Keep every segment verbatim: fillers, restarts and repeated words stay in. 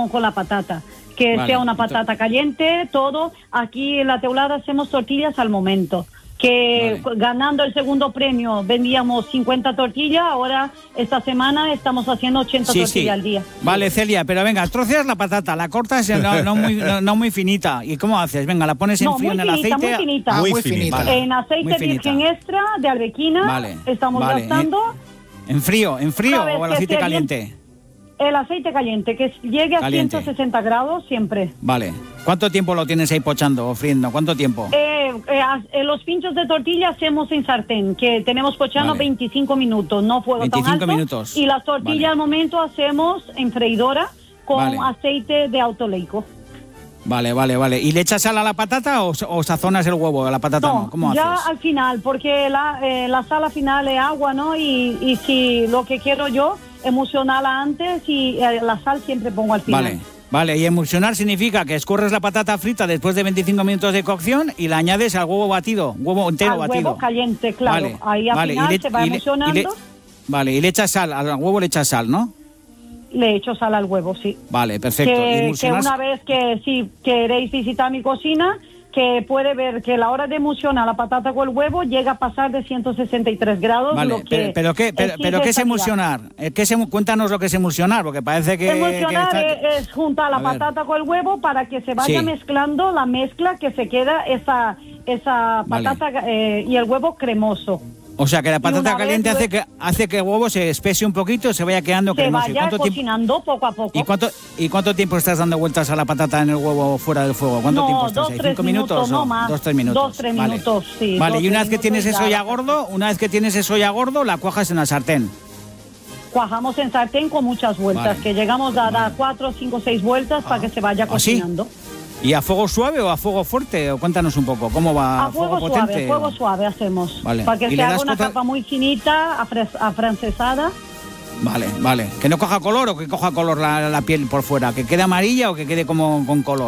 con, con la patata. Que Vale, sea una patata caliente, todo. Aquí en La Teulada hacemos tortillas al momento. Que Vale. ganando el segundo premio vendíamos cincuenta tortillas, ahora esta semana estamos haciendo ochenta Sí, tortillas sí. al día. Vale, Celia, pero venga, troceas la patata, la cortas no, no, muy, no, no muy finita. ¿Y cómo haces? Venga, la pones en No, frío muy en el finita, aceite. muy finita. Ah, muy Muy finita. finita. Vale. En Muy aceite finita. virgen extra de arbequina Vale, estamos vale. gastando ¿En frío, en frío Sabes o el que aceite si caliente? el aceite caliente, que llegue a Caliente. ciento sesenta grados siempre. Vale. ¿Cuánto tiempo lo tienes ahí pochando o friendo? ¿Cuánto tiempo? Eh, eh, eh, los pinchos de tortilla hacemos en sartén, que tenemos pochando Vale. veinticinco minutos, no fuego tan veinticinco alto. minutos. Y las tortillas Vale. al momento hacemos en freidora con Vale. aceite de autoleico. Vale, vale, vale. ¿Y le echas sal a la patata o, o sazonas el huevo a la patata? No, No, ¿cómo ya haces? al final, porque la, eh, la sal al final es agua, ¿no? Y, y si lo que quiero yo, emulsionarla antes y eh, la sal siempre pongo al final. Vale, vale. Y emulsionar significa que escurres la patata frita después de veinticinco minutos de cocción y la añades al huevo batido, huevo entero al batido. huevo caliente, claro. Vale, Ahí al vale. final Y le- se va y le- emulsionando. y le- vale, y le echas sal, al huevo le echas sal, ¿no? Le echo sal al huevo, sí. Vale, perfecto. ¿Y Que, que emulsionas? una vez que si queréis visitar mi cocina, que puede ver que la hora de emulsionar la patata con el huevo llega a pasar de ciento sesenta y tres grados. Vale, lo que pero, pero ¿qué, pero, exige pero ¿qué es sanidad. emulsionar? Eh, ¿Qué es emu- cuéntanos lo que es emulsionar, porque parece que... Emulsionar que está- es, es juntar la A ver. patata con el huevo para que se vaya Sí. mezclando la mezcla, que se queda esa esa Vale. patata eh, y el huevo cremoso. O sea, que la patata una vez caliente hace luego- que, hace que el huevo se espese un poquito, se vaya quedando Se cremoso. ¿Y vaya cuánto tiempo, cocinando poco a poco. ¿y, cuánto, ¿Y cuánto tiempo estás dando vueltas a la patata en el huevo fuera del fuego? ¿Cuánto No, tiempo estás dos, ahí? tres ¿Cinco minutos? minutos, no o más. Dos, tres minutos. Dos, tres Vale. minutos, sí, Vale, dos, y una tres vez que tienes minutos eso ya. ya gordo, una vez que tienes eso ya gordo, la cuajas en la sartén. Cuajamos en sartén con muchas vueltas, Vale. que llegamos a dar cuatro, cinco, seis vueltas para que se vaya ¿Ah, sí? cocinando. ¿Y a fuego suave o a fuego fuerte? O cuéntanos un poco, ¿cómo va? A fuego potente? suave, fuego suave hacemos. Vale. Para que ¿Y se le haga das una cota- capa muy finita, afres- afrancesada. Vale, vale. ¿Que no coja color o que coja color la, la piel por fuera? ¿Que quede amarilla o que quede como con color?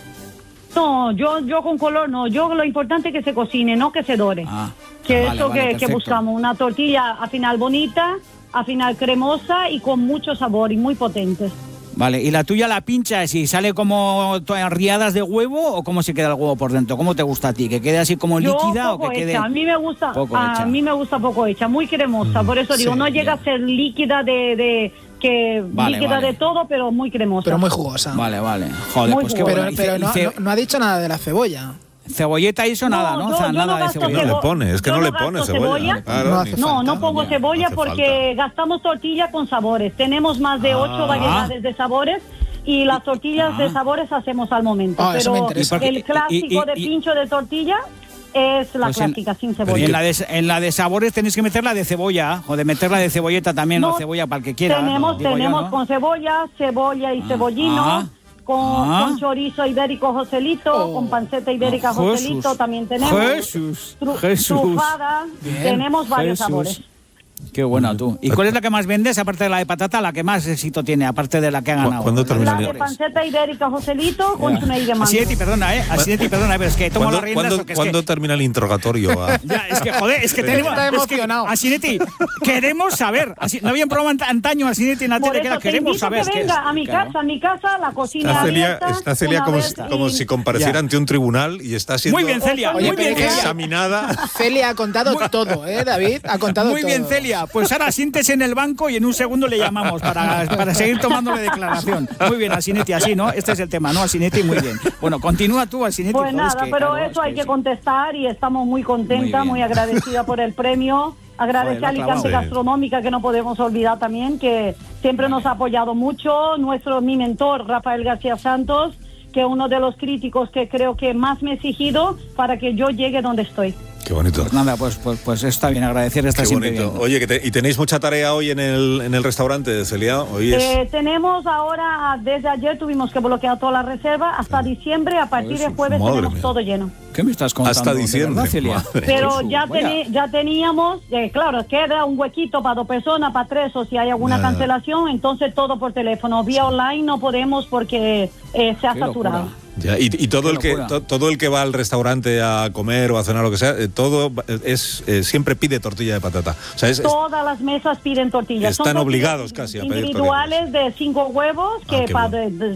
No, yo yo con color no. Yo lo importante es que se cocine, no que se dore. Ah, que vale, eso vale, que, que perfecto. buscamos, una tortilla a final bonita, a final cremosa y con mucho sabor y muy potente. Vale, ¿y la tuya la pinchas y sale como to- riadas de huevo o cómo se queda el huevo por dentro? ¿Cómo te gusta a ti? ¿Que quede así como Yo líquida o poco que quede...? hecha, a mí me gusta, poco a hecha? mí me gusta poco hecha, muy cremosa, por eso digo, sí, no llega a ser líquida de, de que Vale, líquida vale. de todo, pero muy cremosa. Pero muy jugosa. Vale, vale. Joder, Muy pues qué bueno. Pero, bueno. Y pero ce- no, y ce- no- no ha dicho nada de la cebolla. Cebolleta y eso No, nada, ¿no? yo- O sea, yo nada no de gasto No cebolla. le cebo- pone, es que yo no no le gasto pone cebolla. cebolla. Claro, No ni- hace No, falta. no pongo Ya, cebolla hace porque gastamos tortilla con sabores. Tenemos más de ocho Ah. variedades de sabores y las tortillas Ah. de sabores hacemos al momento. Ah, eso me pero interesa. el Y- clásico y- y- de y- pincho de tortilla es la Pues en- clásica, sin Y cebolla. en la, de, en la de sabores tenéis que meterla de cebolla o de meterla de cebolleta también No, o cebolla para el que quiera. Tenemos, digo yo, tenemos ¿no? con cebolla, cebolla y cebollino, ah, con, ah. con chorizo ibérico Joselito, Oh. con panceta ibérica Jesús. Joselito también tenemos. Jesús, Tru- Jesús. Trufada, Bien. tenemos varios Jesús. sabores. Qué bueno tú. ¿Y cuál es la que más vendes, aparte de la de patata, la que más éxito tiene, aparte de la que ha ganado? ¿Cuándo termina La el- de panceta ibérica Joselito con chuney de mango. Asinetti, perdona, ¿eh? Asinetti, perdona, pero es que tomo ¿Cuándo, las riendas cuándo- porque es cuándo que... termina el interrogatorio? a- Ya, es que, joder, es que tenemos... Está es que, emocionado. Asinetti, queremos saber. Así, no había un programa ant- antaño, Asinetti, en la Por tele, que eso era te queremos invito saber. que qué es. venga a mi Claro. casa, a mi casa, la cocina Está Celia, abierta, está Celia una como, vez si, y- como si compareciera Ya. ante un tribunal y está siendo Muy bien, Celia, Oye, muy bien, pero- Celia. examinada. Celia ha contado todo, ¿eh, David? Ha contado Muy todo. bien, Celia. Pues ahora siéntese en el banco y en un segundo le llamamos para, para seguir tomándole declaración. Muy bien, Asinetti, así, ¿no? Este es el tema, ¿no? Asinetti, muy bien. Bueno, continúa tú, Asinetti. Pues joder, es nada, que, pero claro, eso es hay que sí. contestar y estamos muy contentas, Muy muy, bien. agradecida por el premio. Agradecer Joder, lo a ha Alicante clavado. Gastronómica, que no podemos olvidar también, que siempre nos ha apoyado mucho. Nuestro, mi mentor, Rafael García Santos, que es uno de los críticos que creo que más me ha exigido para que yo llegue donde estoy. Qué bonito. Pues nada, pues, pues, pues está bien, agradecer, está Qué siempre bonito. bien. Oye, que te- ¿y tenéis mucha tarea hoy en el, en el restaurante, Celia? Hoy es... Eh, tenemos ahora, desde ayer tuvimos que bloquear toda la reserva, hasta diciembre, a partir de Eso, jueves madre tenemos mía. todo lleno. ¿Qué me estás contando? Hasta ¿De diciembre. verdad, Celia? Madre. Pero Jesús, ya, vaya. teni- ya teníamos, eh, claro, queda un huequito para dos personas, para tres, o si hay alguna Ya. cancelación, entonces todo por teléfono. Vía online no podemos porque eh, se ha Qué saturado. locura. Ya, y, y todo Qué el que locura. to- todo el que va al restaurante a comer o a cenar lo que sea, eh, todo es eh, siempre pide tortilla de patata. O sea, es, es- Todas las mesas piden tortillas. Son Están tortillas obligados casi a pedir individuales de cinco huevos Ah, que qué para bueno. de- de-